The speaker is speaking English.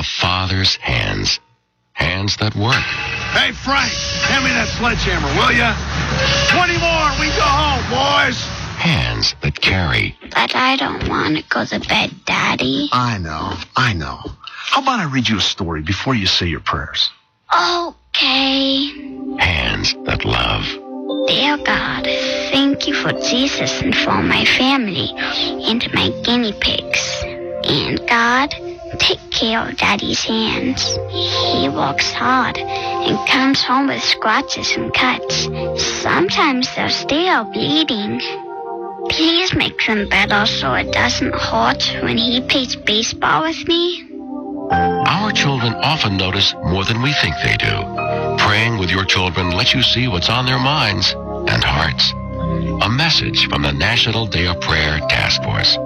Father's hands. Hands that work. Hey, Frank, hand me that sledgehammer, will ya? 20 more, we go home, boys. Hands that carry. But I don't want to go to bed, Daddy. I know. How about I read you a story before you say your prayers? Okay. Hands that love. Dear God, thank you for Jesus and for my family and my guinea pigs. And God, take care of Daddy's hands. He works hard and comes home with scratches and cuts. Sometimes they're still bleeding. Please make them better so it doesn't hurt when he plays baseball with me. Our children often notice more than we think they do. Praying with your children lets you see what's on their minds and hearts. A message from the National Day of Prayer Task Force.